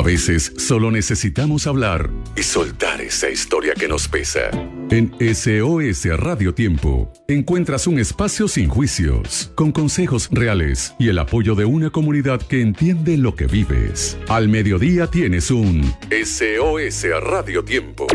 veces solo necesitamos hablar y soltar esa historia que nos pesa. En SOS Radio Tiempo encuentras un espacio sin juicios, con consejos reales y el apoyo de una comunidad que entiende lo que vives. Al mediodía tienes un SOS Radio Tiempo.